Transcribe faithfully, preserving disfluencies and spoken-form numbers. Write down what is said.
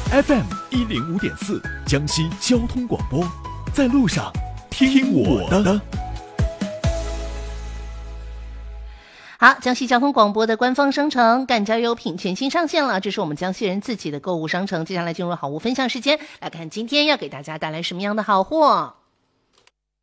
F M 一零五点四，江西交通广播，在路上听我的。 好，江西交通广播的官方商城赣嘉优品全新上线了，这是我们江西人自己的购物商城。接下来进入好物分享时间，来看今天要给大家带来什么样的好货。